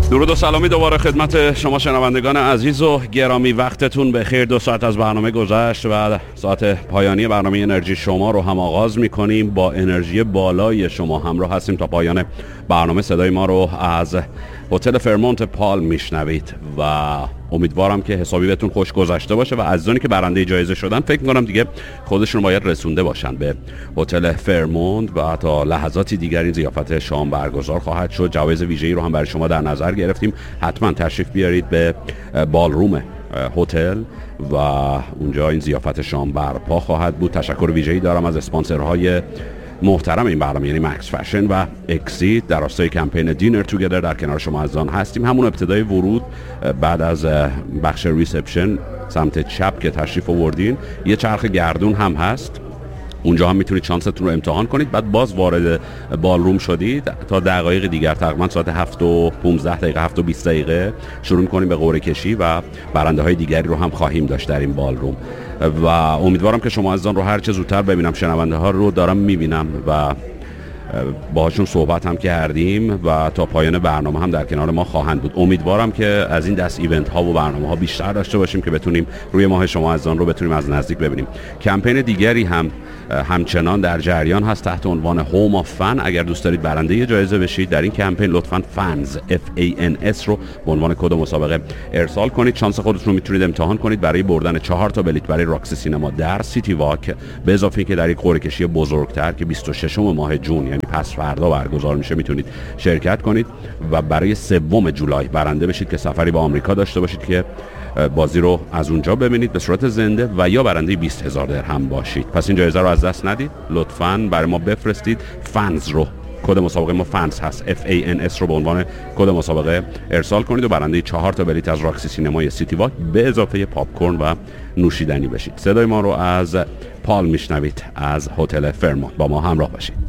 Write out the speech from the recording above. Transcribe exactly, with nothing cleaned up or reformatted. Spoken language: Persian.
درود و سلامی دوباره خدمت شما شنوندگان عزیز و گرامی. وقتتون بخیر. دو ساعت از برنامه گذشت و ساعت پایانی برنامه انرژی شما رو هم آغاز می‌کنیم. با انرژی بالای شما همراه هستیم تا پایان برنامه. صدای ما رو از هتل فرمونت پالم میشنوید و امیدوارم که حسابی بهتون خوش گذشته باشه و عزیزانی که برنده جایزه شدن فکر می‌کنم دیگه خودشون باید رسونده باشن به هتل فرمونت و تا لحظاتی دیگر این ضیافت شام برگزار خواهد شد. جوایز ویژه‌ای رو هم برای شما در نظر گرفتیم. حتما تشریف بیارید به بالروم هتل و اونجا این ضیافت شام برپا خواهد بود. تشکر ویژه‌ای دارم از اسپانسرهای محترم این برنامه، یعنی مکس فشن و اکسید. در راستای کمپین دینر توگیدر در کنار شما عزیزان هستیم. همون ابتدای ورود بعد از بخش ریسپشن سمت چپ که تشریف آوردین یه چرخ گردون هم هست، اونجا هم میتونید شانستون رو امتحان کنید. بعد باز وارد بالروم شدید تا دقایق دیگر، تقریبا ساعت هفت و پانزده دقیقه هفت و بیست دقیقه شروع کنیم به قرعه کشی و برنده های دیگری رو هم خواهیم داشت در این بالروم و امیدوارم که شما عزیزان رو هر چه زودتر ببینم. شنونده ها رو دارم میبینم و باهاشون صحبت هم کردیم و تا پایان برنامه هم در کنار ما خواهند بود. امیدوارم که از این دست ایونت ها و برنامه ها بیشتر داشته باشیم که بتونیم روی ماه شما عزیزان رو بتونیم از نزدیک ببینیم. کمپین دیگری هم همچنان در جریان هست تحت عنوان هوم آف فن. اگر دوست دارید برنده یه جایزه بشید در این کمپین لطفاً فنز اف ای ان اس رو به عنوان کد مسابقه ارسال کنید. شانس خودتون رو میتونید امتحان کنید برای بردن چهار تا بلیت برای راکسی سینما در سیتی واک، به اضافه اینکه در یک قرعه کشی بزرگتر که بیست و ششم ماه جون یعنی پس فردا برگزار میشه میتونید شرکت کنید و برای سوم جولای برنده بشید که سفری به آمریکا داشته باشید که بازی رو از اونجا ببینید به صورت زنده و یا برنده بیست هزار درهم باشید. پس این جایزه رو از دست ندید. لطفاً برای ما بفرستید. فنز رو، کد مسابقه ما فنز هست، اف ای ان اس رو به عنوان کد مسابقه ارسال کنید و برنده چهار تا بلیت از راکسی سینمای سیتی واک به اضافه پاپ کورن و نوشیدنی بشید. صدای ما رو از پال میشنوید از هتل فرمونت. با ما همراه باشید.